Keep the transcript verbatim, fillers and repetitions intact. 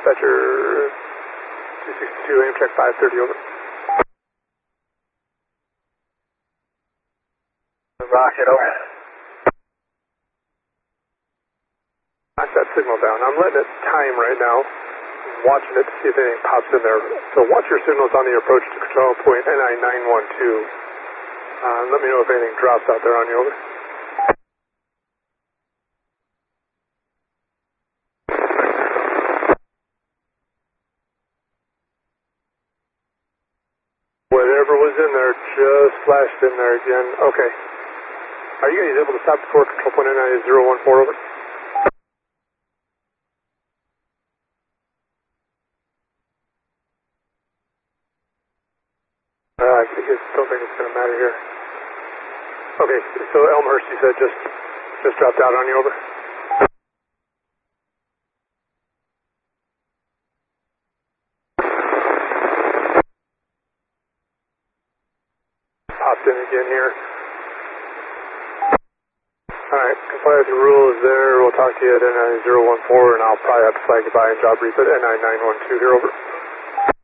Dispatcher two sixty-two, aim check five thirty, over. Rocket, over. Knock that signal down. I'm letting it time right now. I'm watching it to see if anything pops in there. So watch your signals on the approach to control point N I nine one two. Uh, let me know if anything drops out there on you, over. Whatever was in there just flashed in there again. Okay. Are you guys able to stop before control point N I zero one four, over? Uh, I don't think it's going to matter here. Okay, so Elmhurst, you said just just dropped out on you, over? Popped in again here. Alright, comply with the rules there. We'll talk to you at N I zero one four, and I'll probably have to flag you by and job brief at N I nine one two here, over.